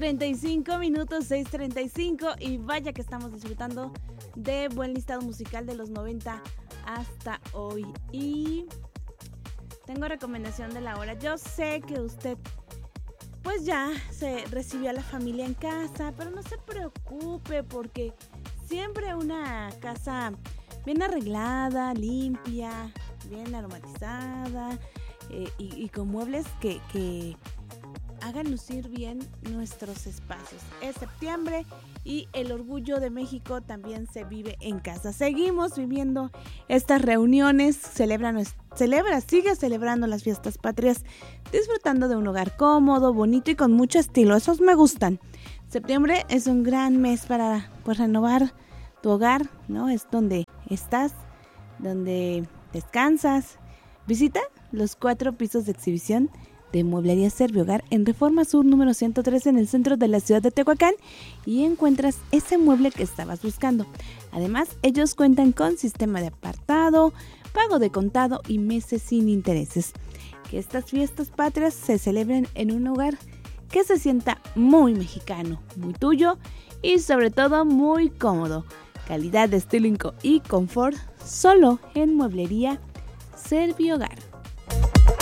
6:35 minutos, 6:35, y vaya que estamos disfrutando de buen listado musical de los 90 hasta hoy. Y tengo recomendación de la hora. Yo sé que usted pues ya se recibió a la familia en casa, pero no se preocupe porque siempre una casa bien arreglada, limpia, bien aromatizada y con muebles que hagan lucir bien nuestros espacios. Es septiembre y el orgullo de México también se vive en casa. Seguimos viviendo estas reuniones, sigue celebrando las fiestas patrias, disfrutando de un hogar cómodo, bonito y con mucho estilo. Esos me gustan. Septiembre es un gran mes para renovar tu hogar, ¿no? Es donde estás, donde descansas. Visita los 4 pisos de exhibición de Mueblería Servihogar en Reforma Sur número 103 en el centro de la ciudad de Tehuacán y encuentras ese mueble que estabas buscando. Además, ellos cuentan con sistema de apartado, pago de contado y meses sin intereses. Que estas fiestas patrias se celebren en un hogar que se sienta muy mexicano, muy tuyo y sobre todo muy cómodo. Calidad, estilo y confort solo en Mueblería Servihogar.